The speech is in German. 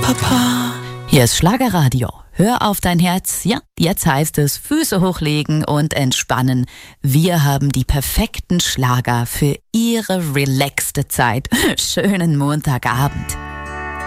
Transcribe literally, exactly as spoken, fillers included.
Papa. Hier ist Schlagerradio. Hör auf dein Herz. Ja, jetzt heißt es Füße hochlegen und entspannen. Wir haben die perfekten Schlager für Ihre relaxte Zeit. Schönen Montagabend.